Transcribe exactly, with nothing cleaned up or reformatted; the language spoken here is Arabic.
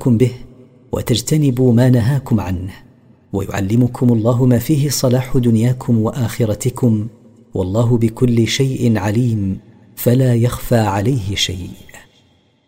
أمركم به وتجتنبوا ما نهاكم عنه، ويعلمكم الله ما فيه صلاح دنياكم وآخرتكم، والله بكل شيء عليم، فلا يخفى عليه شيء.